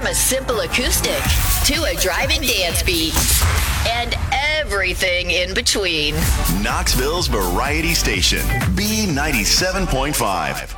a simple acoustic to a driving dance beat and everything in between. Knoxville's Variety Station, B97.5.